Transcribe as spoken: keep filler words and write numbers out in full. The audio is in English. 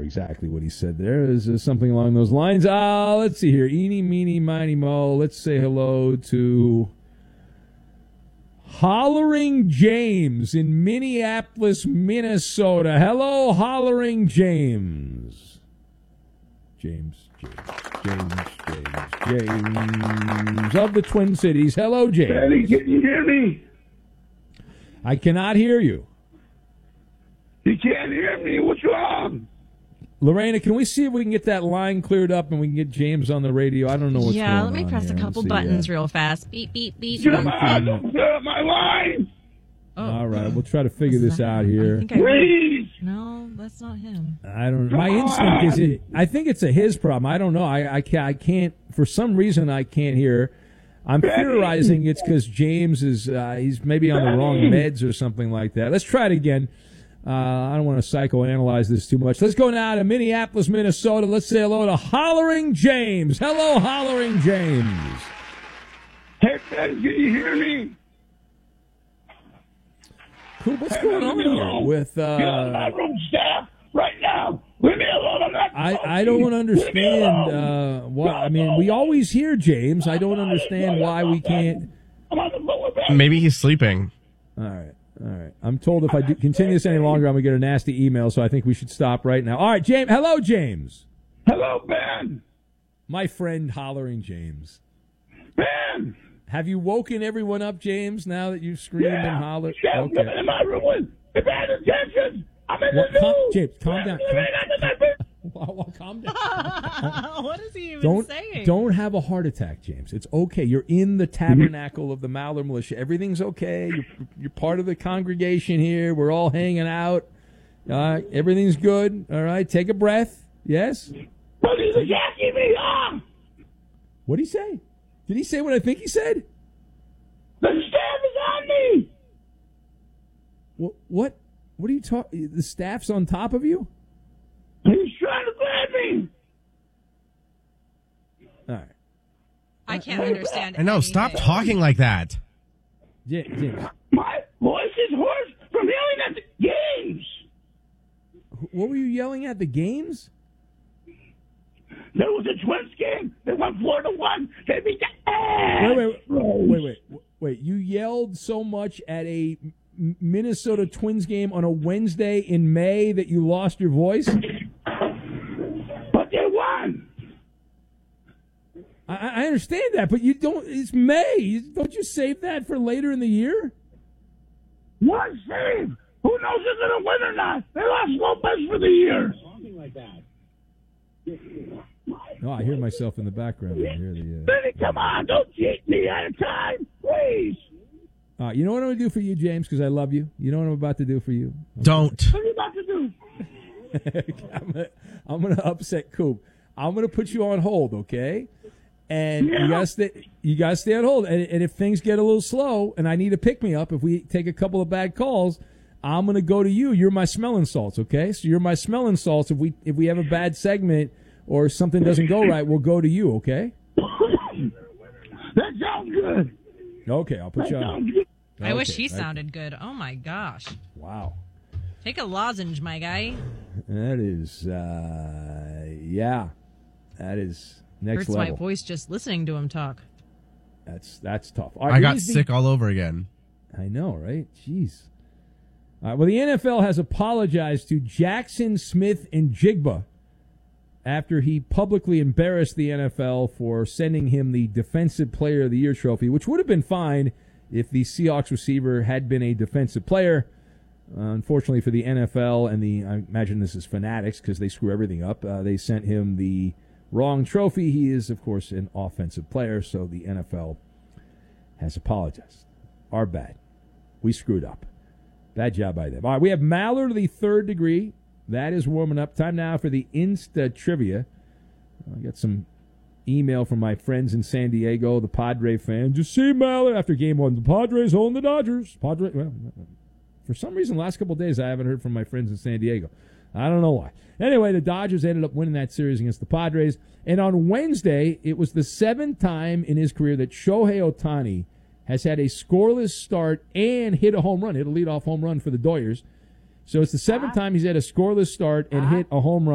exactly what he said there. Is there something along those lines? Uh, let's see here. Eeny, meeny, miny, mo. Let's say hello to Hollering James in Minneapolis, Minnesota. Hello, Hollering James. James, James, James, James, James of the Twin Cities. Hello, James. Daddy, can you hear me? I cannot hear you. You can't hear me. What's wrong? Lorena, can we see if we can get that line cleared up and we can get James on the radio? I don't know what's yeah, going on. Yeah, let me press here. a couple see, buttons uh, real fast. Beep, beep, beep. Come on, don't clear up my line. Oh. All right, we'll try to figure this that? out here. I think I Please. No, that's not him. I don't. My instinct is, it, I think it's a his problem. I don't know. I I can't. I can't. For some reason, I can't hear. I'm theorizing it's because James is. Uh, he's maybe on the wrong meds or something like that. Let's try it again. Uh, I don't want to psychoanalyze this too much. Let's go now to Minneapolis, Minnesota. Let's say hello to Hollering James. Hello, Hollering James. Hey, Ben, can you hear me? Cool. What's going on here with? Uh, Get on my room staff right now. Leave me alone. I'm not I, I don't understand uh, what I mean. We always hear James. I don't understand why we can't. I'm on the lower bed. Maybe he's sleeping. All right, all right. I'm told if I do continue this any longer, I'm gonna get a nasty email. So I think we should stop right now. All right, James. Hello, James. Hello, Ben. My friend, Hollering James. Ben. Have you woken everyone up, James? Now that you've screamed Yeah. and hollered. Yeah, I'm Okay. living in my room with the bad attention. I'm in What, the calm, news. James, calm down. I'm living under my bed. Calm, well, calm down. What is he even Don't saying? don't have a heart attack, James. It's okay. You're in the tabernacle of the Maller Militia. Everything's okay. You're, you're part of the congregation here. We're all hanging out. Uh, everything's good. All right. Take a breath. Yes. But he's attacking me. Ah! What did he say? Did he say what I think he said? The staff is on me. What? What? What are you talking? The staff's on top of you? He's trying to grab me. All right. I can't understand I know. Stop anything. talking like that. Ja- James, My voice is hoarse from yelling at the games. what were you yelling at? The games? There was a Twins game. They won four to one. They beat the ass. Wait, wait, wait, wait, wait, wait. You yelled so much at a M- Minnesota Twins game on a Wednesday in May that you lost your voice? But they won. I, I understand that, but you don't. It's May. Don't you save that for later in the year? One save. Who knows if they're going to win or not? They lost Lopez for the year. Something like that. Oh, I hear myself in the background. I hear the. Uh... Benny, come on. Don't cheat me at a time. Please. Uh, you know what I'm going to do for you, James, because I love you? You know what I'm about to do for you? Don't. What are you about to do? I'm gonna, I'm gonna upset Coop. I'm gonna put you on hold, okay? And yeah. you gotta stay. You gotta stay on hold. And, and if things get a little slow, and I need to pick me up, if we take a couple of bad calls, I'm gonna go to you. You're my smelling salts, okay? So you're my smelling salts. If we if we have a bad segment or something doesn't go right, we'll go to you, okay? That sounds good. Okay, I'll put That you on. sounds good. I wish Okay, he right. sounded good. Oh, my gosh. Wow. Take a lozenge, my guy. That is, uh, yeah, that is next Hurts my level. voice just listening to him talk. That's that's tough. All right, I got here's the- sick all over again. I know, right? Jeez. All right, well, the N F L has apologized to Jackson Smith and Jigba after he publicly embarrassed the N F L for sending him the Defensive Player of the Year trophy, which would have been fine if the Seahawks receiver had been a defensive player. Uh, unfortunately for the N F L and the, I imagine this is Fanatics because they screw everything up, uh, they sent him the wrong trophy. He is, of course, an offensive player, so the N F L has apologized. Our bad. We screwed up. Bad job by them. All right, we have Maller to the third degree. That is warming up. Time now for the Insta Trivia. I got some email from my friends in San Diego, the Padre fan. Just see Maller after game one. The Padres own the Dodgers. Padre. Well, for some reason, the last couple of days, I haven't heard from my friends in San Diego. I don't know why. Anyway, the Dodgers ended up winning that series against the Padres. And on Wednesday, it was the seventh time in his career that Shohei Ohtani has had a scoreless start and hit a home run. Hit a leadoff home run for the Doyers. So it's the seventh time he's had a scoreless start and hit a home run.